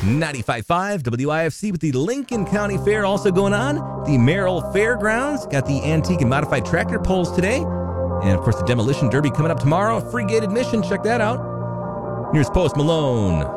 95.5 WIFC with the Lincoln County Fair also going on. The Merrill Fairgrounds got the antique and modified tractor pulls today. And, of course, the Demolition Derby coming up tomorrow. Free gate admission. Check that out. Here's Post Malone.